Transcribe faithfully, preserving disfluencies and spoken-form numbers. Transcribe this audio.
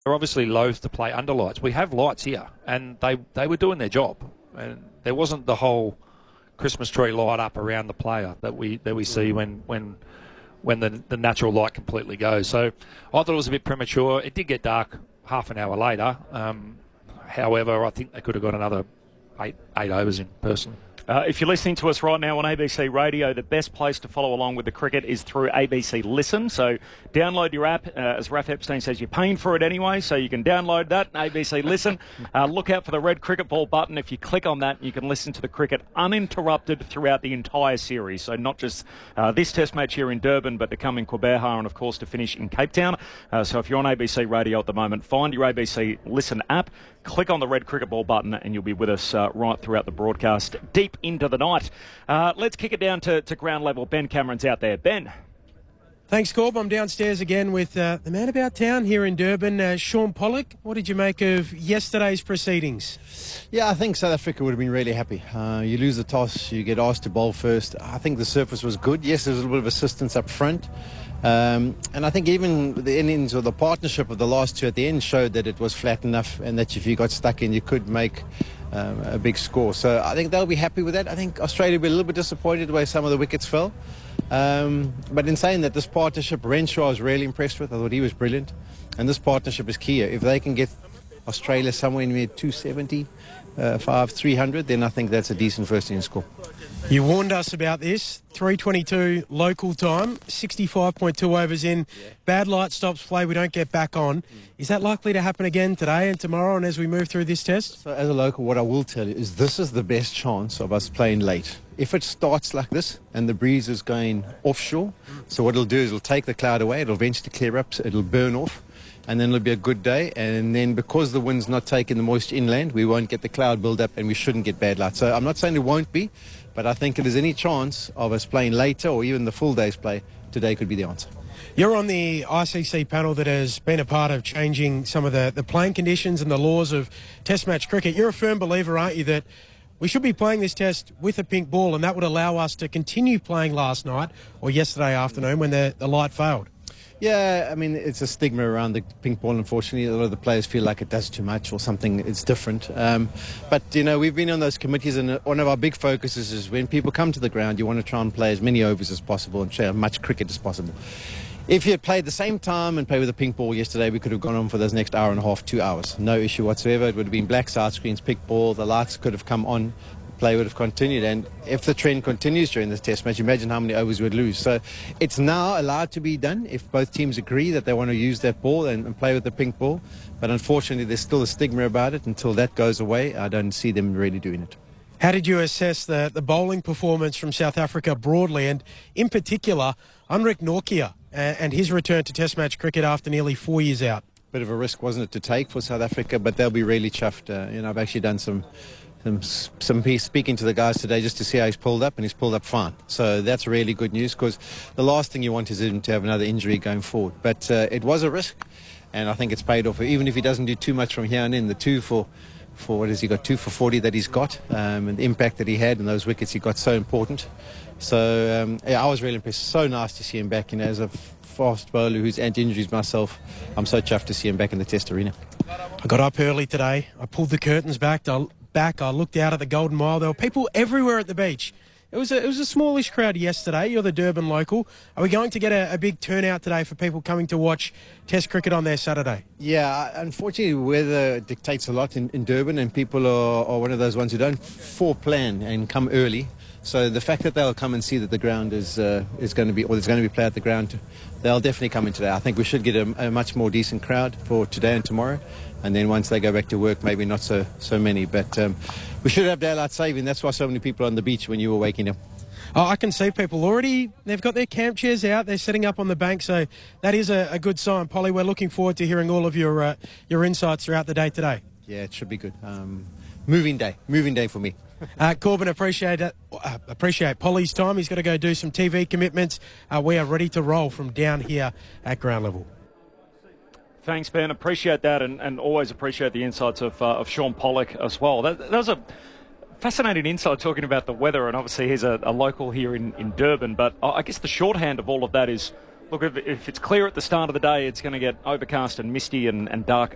They're obviously loath to play under lights. We have lights here, and they, they were doing their job. And there wasn't the whole Christmas tree light up around the player that we that we see when when when the the natural light completely goes. So I thought it was a bit premature. It did get dark half an hour later. Um, however, I think they could have got another eight eight overs in person. Uh, if you're listening to us right now on A B C Radio, the best place to follow along with the cricket is through A B C Listen. So download your app. Uh, as Raf Epstein says, you're paying for it anyway, so you can download that, A B C Listen. Uh, look out for the red cricket ball button. If you click on that, you can listen to the cricket uninterrupted throughout the entire series. So not just uh, this test match here in Durban, but to come in Quebeja and, of course, to finish in Cape Town. Uh, so if you're on A B C Radio at the moment, find your A B C Listen app, click on the red cricket ball button, and you'll be with us uh, right throughout the broadcast, deep into the night. Uh, let's kick it down to, to ground level. Ben Cameron's out there. Ben. Thanks, Corb. I'm downstairs again with uh, the man about town here in Durban, uh, Shaun Pollock. What did you make of yesterday's proceedings? Yeah, I think South Africa would have been really happy. Uh, you lose the toss, you get asked to bowl first. I think the surface was good. Yes, there was a little bit of assistance up front. Um, and I think even the innings or the partnership of the last two at the end showed that it was flat enough and that if you got stuck in, you could make um, a big score. So I think they'll be happy with that. I think Australia will be a little bit disappointed the way some of the wickets fell. Um, but in saying that, this partnership, Renshaw I was really impressed with. I thought he was brilliant. And this partnership is key. If they can get Australia somewhere in two seventy, uh, five, three hundred, then I think that's a decent first inning score. You warned us about this. three twenty-two local time, sixty-five point two overs in. Yeah. Bad light stops play, we don't get back on. Mm. Is that likely to happen again today and tomorrow and as we move through this test? So as a local, what I will tell you is this is the best chance of us playing late. If it starts like this and the breeze is going offshore, mm. so what it'll do is it'll take the cloud away, it'll eventually clear up, so it'll burn off. And then it'll be a good day. And then because the wind's not taking the moisture inland, we won't get the cloud build up and we shouldn't get bad light. So I'm not saying it won't be, but I think if there's any chance of us playing later or even the full day's play, today could be the answer. You're on the I C C panel that has been a part of changing some of the, the playing conditions and the laws of Test match cricket. You're a firm believer, aren't you, that we should be playing this test with a pink ball and that would allow us to continue playing last night or yesterday afternoon when the, the light failed? Yeah, I mean, it's a stigma around the pink ball, unfortunately. A lot of the players feel like it does too much or something, it's different. Um, but, you know, we've been on those committees, and one of our big focuses is when people come to the ground, you want to try and play as many overs as possible and play as much cricket as possible. If you had played the same time and played with a pink ball yesterday, we could have gone on for those next hour and a half, two hours. No issue whatsoever. It would have been black side screens, pink ball, the lights could have come on. Play would have continued, and if the trend continues during this test match, imagine how many overs we'd lose. So it's now allowed to be done if both teams agree that they want to use that ball and, and play with the pink ball, but unfortunately there's still a stigma about it. Until that goes away, I don't see them really doing it. How did you assess the, the bowling performance from South Africa broadly, and in particular Anrich Nortje and, and his return to Test match cricket after nearly four years out? Bit of a risk, wasn't it, to take for South Africa, but they'll be really chuffed. Uh, you know, I've actually done some Some, some speaking to the guys today just to see how he's pulled up, and he's pulled up fine. So that's really good news, because the last thing you want is him to have another injury going forward. But uh, it was a risk, and I think it's paid off. Even if he doesn't do too much from here on in, the two for, for what has he got, two for forty that he's got, um, and the impact that he had and those wickets he got, so important. So um, yeah, I was really impressed. So nice to see him back. You know, as a fast bowler who's anti-injuries myself, I'm so chuffed to see him back in the Test arena. I got up early today. I pulled the curtains back. I back. I looked out at the Golden Mile. There were people everywhere at the beach. It was a, it was a smallish crowd yesterday. You're the Durban local. Are we going to get a, a big turnout today for people coming to watch Test cricket on their Saturday? Yeah, unfortunately, weather dictates a lot in, in Durban, and people are, are one of those ones who don't foreplan and come early. So the fact that they'll come and see that the ground is uh, is going to be, or there's going to be play at the ground, they'll definitely come in today. I think we should get a, a much more decent crowd for today and tomorrow. And then once they go back to work, maybe not so so many. But um, we should have daylight saving. That's why so many people are on the beach when you were waking up. Oh, I can see people already. They've got their camp chairs out. They're setting up on the bank. So that is a, a good sign. Polly, we're looking forward to hearing all of your uh, your insights throughout the day today. Yeah, it should be good. Um, moving day. Moving day for me. uh, Corbin, appreciate it. Uh, appreciate Polly's time. He's got to go do some T V commitments. Uh, we are ready to roll from down here at ground level. Thanks, Ben. Appreciate that, and, and always appreciate the insights of uh, of Shaun Pollock as well. That, that was a fascinating insight talking about the weather, and obviously he's a, a local here in, in Durban. But I guess the shorthand of all of that is, look, if, if it's clear at the start of the day, it's going to get overcast and misty and, and dark